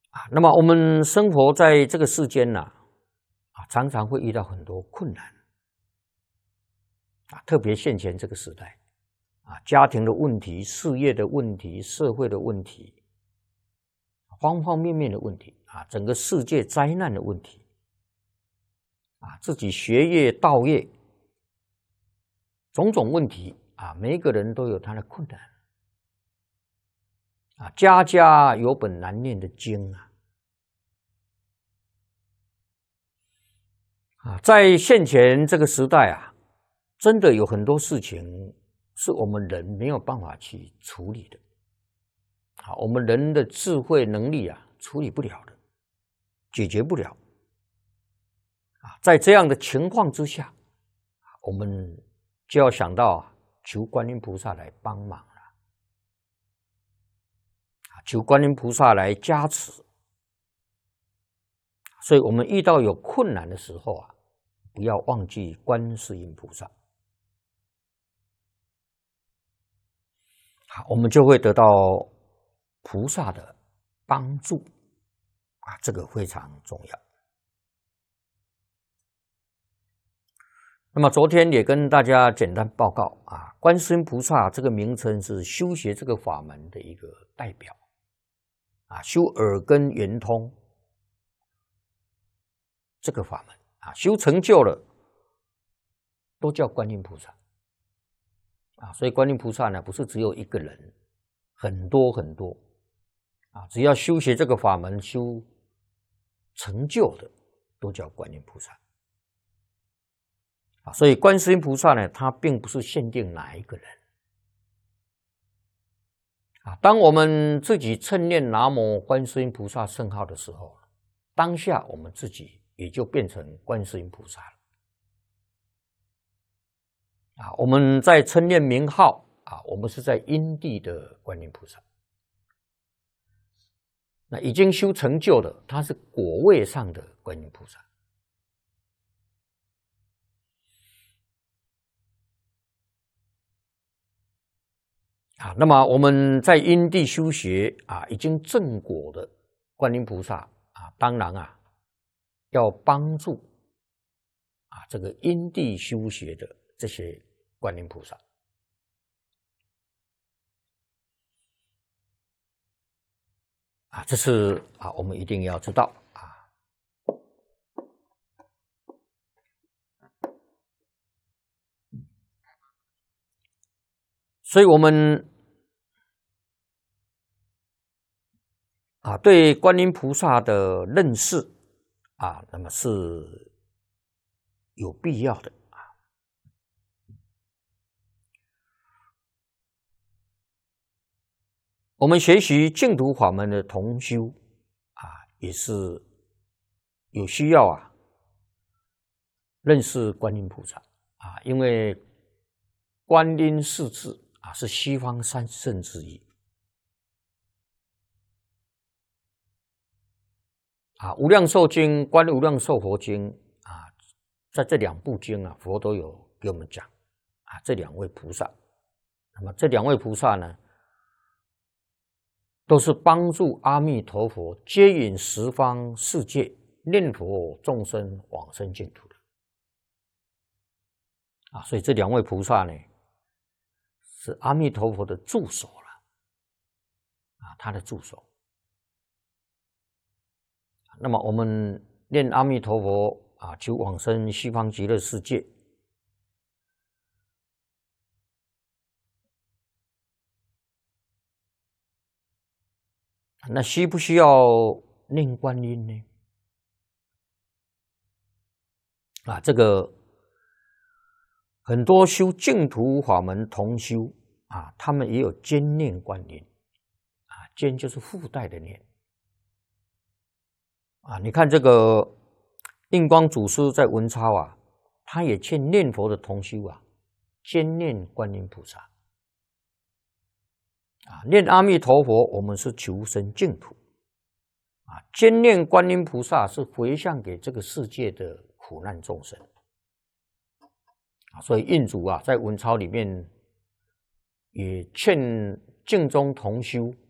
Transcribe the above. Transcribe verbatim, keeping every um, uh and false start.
啊，那么我们生活在这个世间呢、啊，啊，常常会遇到很多困难啊，特别现前这个时代啊，家庭的问题、事业的问题、社会的问题，方方面面的问题啊，整个世界灾难的问题啊，自己学业、道业，种种问题啊，每一个人都有他的困难啊，家家有本难念的经啊。啊，在现前这个时代啊，真的有很多事情是我们人没有办法去处理的，啊，我们人的智慧能力啊，处理不了的，解决不了。啊，在这样的情况之下，我们就要想到啊，求观音菩萨来帮忙了，求观音菩萨来加持。所以我们遇到有困难的时候啊，不要忘记观世音菩萨，好，我们就会得到菩萨的帮助啊，这个非常重要。那么昨天也跟大家简单报告啊，观世音菩萨这个名称是修学这个法门的一个代表啊，修耳根圆通这个法门啊，修成就了都叫观音菩萨啊，所以观音菩萨呢，不是只有一个人，很多很多啊，只要修学这个法门修成就的，都叫观音菩萨啊。所以观世音菩萨呢，它并不是限定哪一个人啊。当我们自己称念南无观世音菩萨圣号的时候，当下我们自己也就变成观世音菩萨了啊。我们在称念名号啊，我们是在因地的观音菩萨。那已经修成就的，他是果位上的观音菩萨啊。那么我们在因地修学啊，已经正果的观音菩萨啊，当然啊，要帮助啊这个因地修学的这些观音菩萨啊，这是啊我们一定要知道啊。所以我们啊对观音菩萨的认识啊，那么是有必要的啊。我们学习净土法门的同修啊，也是有需要啊，认识观音菩萨啊，因为观音四字啊是西方三圣之一啊，无量寿经、观无量寿佛经啊，在这两部经啊，佛都有给我们讲啊，这两位菩萨。那么这两位菩萨呢，都是帮助阿弥陀佛接引十方世界念佛众生往生净土的啊，所以这两位菩萨呢，是阿弥陀佛的助手了啊，他的助手。那么我们念阿弥陀佛啊，求往生西方极乐世界。那需不需要念观音呢？啊，这个很多修净土法门同修啊，他们也有兼念观音啊，兼就是附带的念啊。你看这个印光祖师在文钞啊，他也劝念佛的同修啊，兼念观音菩萨。啊，念阿弥陀佛，我们是求生净土啊；兼念观音菩萨是回向给这个世界的苦难众生啊。所以印祖啊，在文钞里面也劝净宗同修